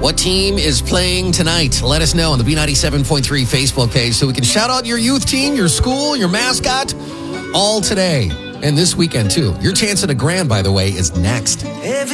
What team is playing tonight? Let us know on the B97.3 Facebook page so we can shout out your youth team, your school, your mascot, all today and this weekend, too. Your chance at a grand, by the way, is next.